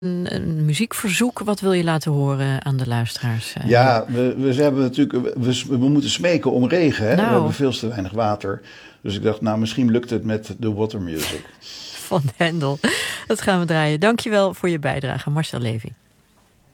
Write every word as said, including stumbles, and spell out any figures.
een, een muziekverzoek. Wat wil je laten horen aan de luisteraars? Ja, we, we hebben natuurlijk, we, we moeten smeken om regen. Hè? Nou. We hebben veel te weinig water. Dus ik dacht, nou, misschien lukt het met de Water Music. Van Hendel. Dat gaan we draaien. Dankjewel voor je bijdrage, Marcel Levy.